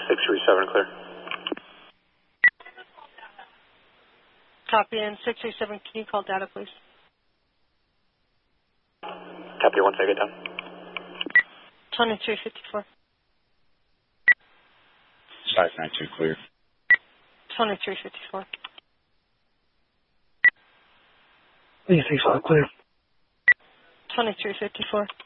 637 clear. Copy in 637. Can you call data, please? Copy, once I get done. 2354. 592 clear. 2354. 335 clear. 2354.